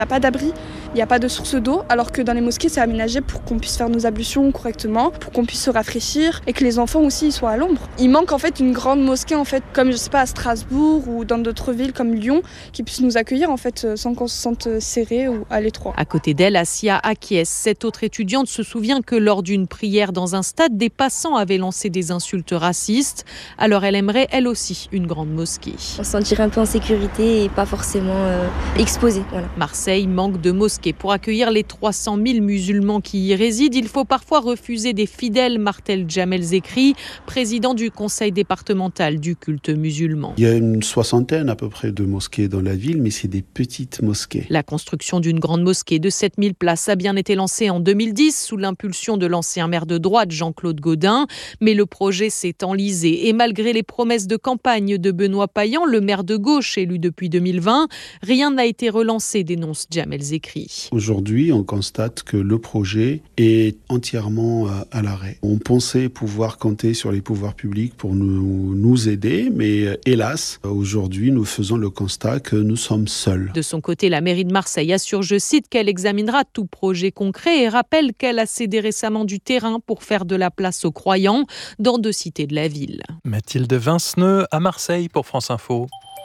Il n'y a pas d'abri, il n'y a pas de source d'eau, alors que dans les mosquées, c'est aménagé pour qu'on puisse faire nos ablutions correctement, pour qu'on puisse se rafraîchir et que les enfants aussi ils soient à l'ombre. Il manque en fait une grande mosquée, en fait, comme je sais pas à Strasbourg ou dans d'autres villes comme Lyon, qui puisse nous accueillir en fait sans qu'on se sente serré ou à l'étroit. À côté d'elle, Assia acquiesce. Cette autre étudiante se souvient que lors d'une prière dans un stade, des passants avaient lancé des insultes racistes. Alors elle aimerait elle aussi une grande mosquée. On se sentirait un peu en sécurité et pas forcément exposé. Voilà. Marseille manque de mosquées. Pour accueillir les 300 000 musulmans qui y résident, il faut parfois refuser des fidèles, martèle Jamel Zekri, président du conseil départemental du culte musulman. Il y a une soixantaine à peu près de mosquées dans la ville, mais c'est des petites mosquées. La construction d'une grande mosquée de 7000 places a bien été lancée en 2010 sous l'impulsion de l'ancien maire de droite Jean-Claude Gaudin, mais le projet s'est enlisé et malgré les promesses de campagne de Benoît Payan, le maire de gauche élu depuis 2020, rien n'a été relancé, dénonce Jamel Zekri. Aujourd'hui, on constate que le projet est entièrement à l'arrêt. On pensait pouvoir compter sur les pouvoirs publics pour nous aider, mais hélas, aujourd'hui, nous faisons le constat que nous sommes seuls. De son côté, la mairie de Marseille assure, je cite, qu'elle examinera tout projet concret et rappelle qu'elle a cédé récemment du terrain pour faire de la place aux croyants dans 2 cités de la ville. Mathilde Vinceneux à Marseille pour France Info.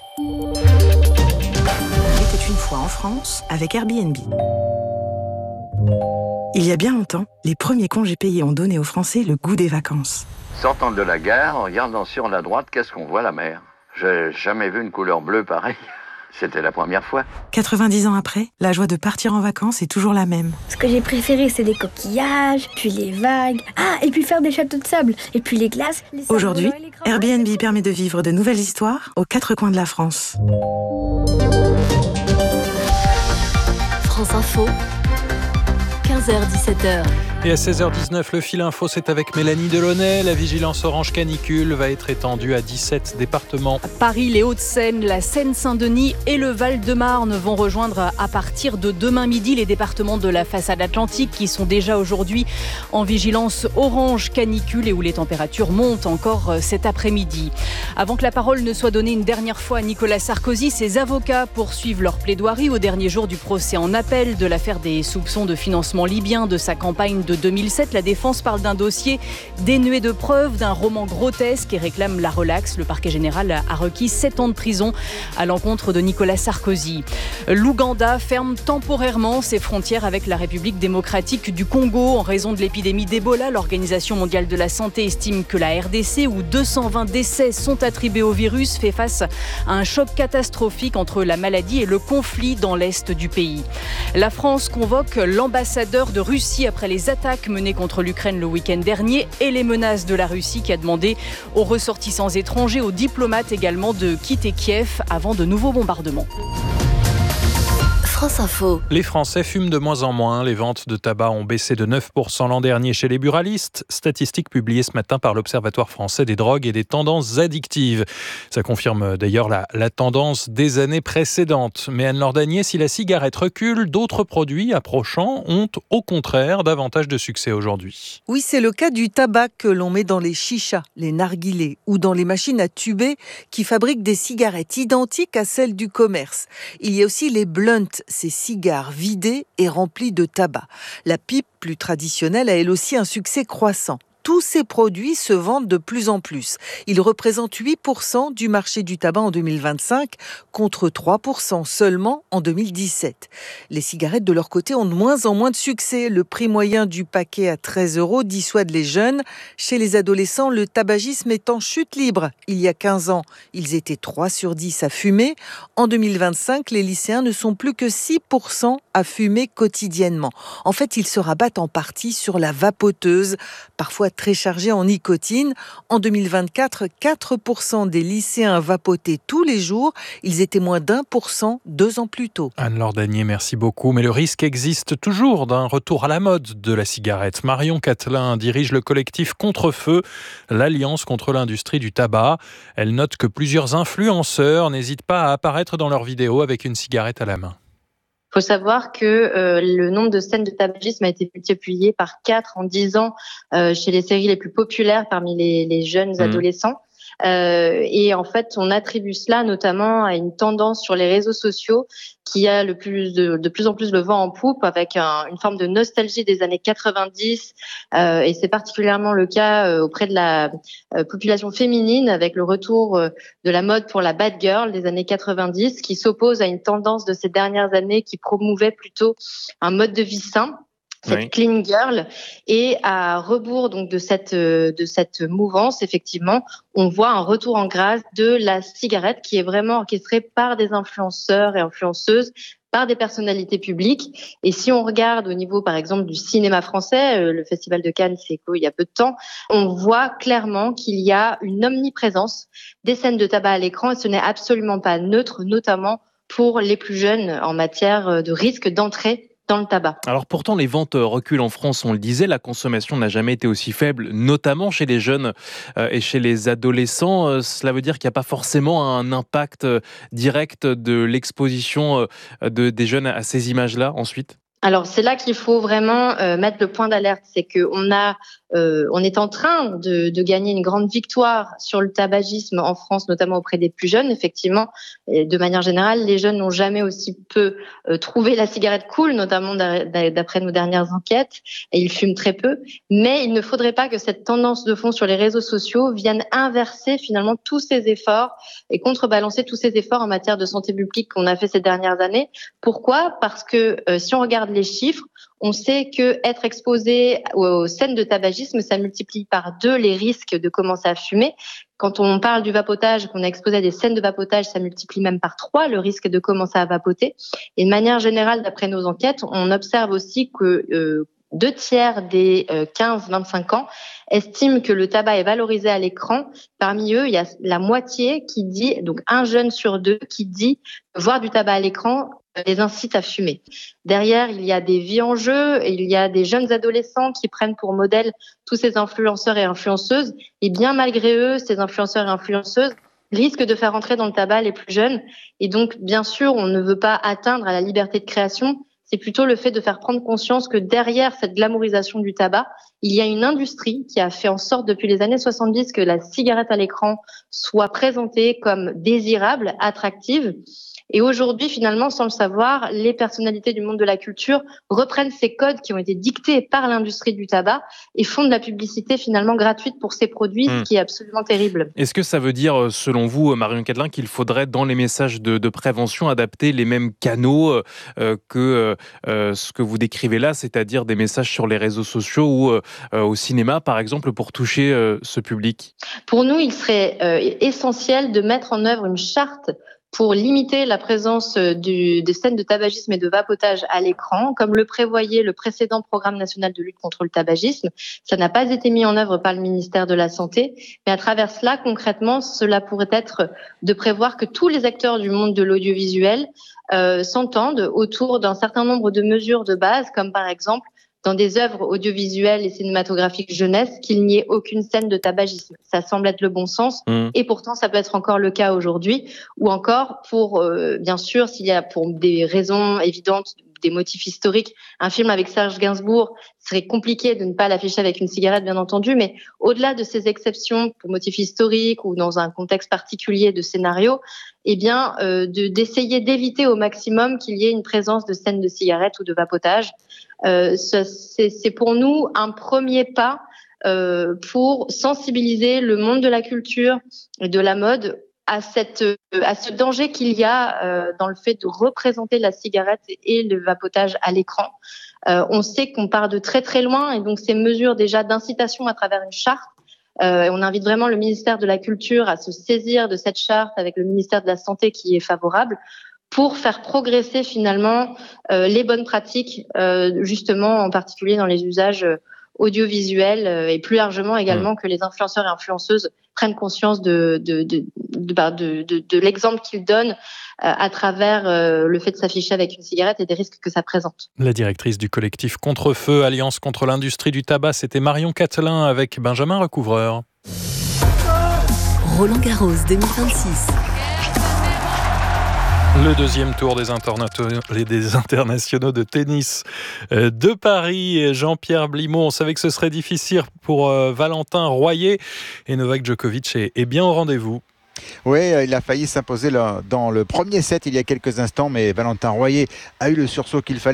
C'était une fois en France avec Airbnb. Il y a bien longtemps, les premiers congés payés ont donné aux Français le goût des vacances. Sortant de la gare, en regardant sur la droite, qu'est-ce qu'on voit? La mer. J'ai jamais vu une couleur bleue pareille. C'était la première fois. 90 ans après, la joie de partir en vacances est toujours la même. Ce que j'ai préféré, c'est les coquillages, puis les vagues, et puis faire des châteaux de sable, et puis les glaces. Aujourd'hui, Airbnb permet de vivre de nouvelles histoires aux 4 coins de la France. France Info, 15h-17h. Et à 16h19, le fil info, c'est avec Mélanie Delaunay. La vigilance orange canicule va être étendue à 17 départements. Paris, les Hauts-de-Seine, la Seine-Saint-Denis et le Val-de-Marne vont rejoindre à partir de demain midi les départements de la façade atlantique qui sont déjà aujourd'hui en vigilance orange canicule et où les températures montent encore cet après-midi. Avant que la parole ne soit donnée une dernière fois à Nicolas Sarkozy, ses avocats poursuivent leur plaidoirie au dernier jour du procès en appel de l'affaire des soupçons de financement libyen de sa campagne de 2007. La défense parle d'un dossier dénué de preuves, d'un roman grotesque et réclame la relaxe. Le parquet général a requis 7 ans de prison à l'encontre de Nicolas Sarkozy. L'Ouganda ferme temporairement ses frontières avec la République démocratique du Congo en raison de l'épidémie d'Ebola. L'Organisation mondiale de la santé estime que la RDC, où 220 décès sont attribués au virus, fait face à un choc catastrophique entre la maladie et le conflit dans l'est du pays. La France convoque l'ambassadeur de Russie après les attaques menées contre l'Ukraine le week-end dernier et les menaces de la Russie qui a demandé aux ressortissants étrangers, aux diplomates également, de quitter Kiev avant de nouveaux bombardements. France Info. Les Français fument de moins en moins. Les ventes de tabac ont baissé de 9% l'an dernier chez les buralistes. Statistiques publiées ce matin par l'Observatoire français des drogues et des tendances addictives. Ça confirme d'ailleurs la tendance des années précédentes. Mais Anne-Laure Danier, si la cigarette recule, d'autres produits approchants ont au contraire davantage de succès aujourd'hui. Oui, c'est le cas du tabac que l'on met dans les chichas, les narguilés ou dans les machines à tuber qui fabriquent des cigarettes identiques à celles du commerce. Il y a aussi les blunts, ces cigares vidés et remplis de tabac. La pipe, plus traditionnelle, a elle aussi un succès croissant. Tous ces produits se vendent de plus en plus. Ils représentent 8% du marché du tabac en 2025, contre 3% seulement en 2017. Les cigarettes, de leur côté, ont de moins en moins de succès. Le prix moyen du paquet à 13 € dissuade les jeunes. Chez les adolescents, le tabagisme est en chute libre. Il y a 15 ans, ils étaient 3 sur 10 à fumer. En 2025, les lycéens ne sont plus que 6% à fumer quotidiennement. En fait, ils se rabattent en partie sur la vapoteuse, parfois très chargée en nicotine. En 2024, 4% des lycéens vapotaient tous les jours. Ils étaient moins d'1% 2 ans plus tôt. Anne-Laure Danier, merci beaucoup. Mais le risque existe toujours d'un retour à la mode de la cigarette. Marion Catelin dirige le collectif Contre-Feu, l'Alliance contre l'industrie du tabac. Elle note que plusieurs influenceurs n'hésitent pas à apparaître dans leurs vidéos avec une cigarette à la main. Il faut savoir que le nombre de scènes de tabagisme a été multiplié par 4 en 10 ans chez les séries les plus populaires parmi les jeunes adolescents. Et en fait, on attribue cela notamment à une tendance sur les réseaux sociaux qui a de plus en plus le vent en poupe, avec une forme de nostalgie des années 90, et c'est particulièrement le cas auprès de la population féminine, avec le retour de la mode pour la bad girl des années 90, qui s'oppose à une tendance de ces dernières années qui promouvait plutôt un mode de vie sain, cette clean girl. Et à rebours donc de cette mouvance, effectivement, on voit un retour en grâce de la cigarette qui est vraiment orchestrée par des influenceurs et influenceuses, par des personnalités publiques. Et si on regarde au niveau, par exemple, du cinéma français, le Festival de Cannes, c'est il y a peu de temps, on voit clairement qu'il y a une omniprésence des scènes de tabac à l'écran, et ce n'est absolument pas neutre, notamment pour les plus jeunes en matière de risque d'entrée dans le tabac. Alors pourtant, les ventes reculent en France, on le disait, la consommation n'a jamais été aussi faible, notamment chez les jeunes et chez les adolescents. Cela veut dire qu'il n'y a pas forcément un impact direct de l'exposition des jeunes à ces images-là ensuite ? Alors c'est là qu'il faut vraiment mettre le point d'alerte, c'est qu'on est en train de gagner une grande victoire sur le tabagisme en France, notamment auprès des plus jeunes. Effectivement, et de manière générale, les jeunes n'ont jamais aussi peu trouvé la cigarette cool, notamment d'après nos dernières enquêtes, et ils fument très peu. Mais il ne faudrait pas que cette tendance de fond sur les réseaux sociaux vienne inverser finalement tous ces efforts et contrebalancer tous ces efforts en matière de santé publique qu'on a fait ces dernières années. Pourquoi ? Parce que si on regarde les chiffres, on sait que être exposé aux scènes de tabagisme, ça multiplie par 2 les risques de commencer à fumer. Quand on parle du vapotage, qu'on est exposé à des scènes de vapotage, ça multiplie même par 3 le risque de commencer à vapoter. Et de manière générale, d'après nos enquêtes, on observe aussi que 2/3 des 15-25 ans estiment que le tabac est valorisé à l'écran. Parmi eux, il y a la moitié qui dit, donc 1 jeune sur 2, qui dit que voir du tabac à l'écran les incite à fumer. Derrière, il y a des vies en jeu, et il y a des jeunes adolescents qui prennent pour modèle tous ces influenceurs et influenceuses. Et bien malgré eux, ces influenceurs et influenceuses risquent de faire entrer dans le tabac les plus jeunes. Et donc, bien sûr, on ne veut pas atteindre à la liberté de création. C'est plutôt le fait de faire prendre conscience que derrière cette glamourisation du tabac, il y a une industrie qui a fait en sorte depuis les années 70 que la cigarette à l'écran soit présentée comme désirable, attractive. Et aujourd'hui, finalement, sans le savoir, les personnalités du monde de la culture reprennent ces codes qui ont été dictés par l'industrie du tabac et font de la publicité finalement gratuite pour ces produits, ce qui est absolument terrible. Est-ce que ça veut dire, selon vous, Marion Cadelin, qu'il faudrait, dans les messages de prévention, adapter les mêmes canaux que ce que vous décrivez là, c'est-à-dire des messages sur les réseaux sociaux ou au cinéma, par exemple, pour toucher ce public ? Pour nous, il serait essentiel de mettre en œuvre une charte pour limiter la présence des scènes de tabagisme et de vapotage à l'écran, comme le prévoyait le précédent programme national de lutte contre le tabagisme. Ça n'a pas été mis en œuvre par le ministère de la Santé, mais à travers cela, concrètement, cela pourrait être de prévoir que tous les acteurs du monde de l'audiovisuel s'entendent autour d'un certain nombre de mesures de base, comme par exemple dans des œuvres audiovisuelles et cinématographiques jeunesse, qu'il n'y ait aucune scène de tabagisme. Ça semble être le bon sens, et pourtant ça peut être encore le cas aujourd'hui. Ou encore, pour bien sûr, s'il y a pour des raisons évidentes, des motifs historiques, un film avec Serge Gainsbourg, serait compliqué de ne pas l'afficher avec une cigarette, bien entendu, mais au-delà de ces exceptions pour motifs historiques ou dans un contexte particulier de scénario, eh bien, d'essayer d'éviter au maximum qu'il y ait une présence de scènes de cigarettes ou de vapotage. C'est pour nous un premier pas pour sensibiliser le monde de la culture et de la mode à ce danger qu'il y a dans le fait de représenter la cigarette et le vapotage à l'écran. On sait qu'on part de très très loin, et donc ces mesures déjà d'incitation à travers une charte, on invite vraiment le ministère de la Culture à se saisir de cette charte avec le ministère de la Santé qui est favorable, pour faire progresser finalement les bonnes pratiques, justement en particulier dans les usages audiovisuels, et plus largement également que les influenceurs et influenceuses prennent conscience de l'exemple qu'ils donnent à travers le fait de s'afficher avec une cigarette et des risques que ça présente. La directrice du collectif Contre-Feu, Alliance contre l'industrie du tabac, c'était Marion Cadelin avec Benjamin Recouvreur. Roland Garros 2026. Le deuxième tour des internationaux de tennis de Paris. Jean-Pierre Blimaud, on savait que ce serait difficile pour Valentin Royer et Novak Djokovic est bien au rendez-vous. Oui, il a failli s'imposer dans le premier set il y a quelques instants, mais Valentin Royer a eu le sursaut qu'il fallait.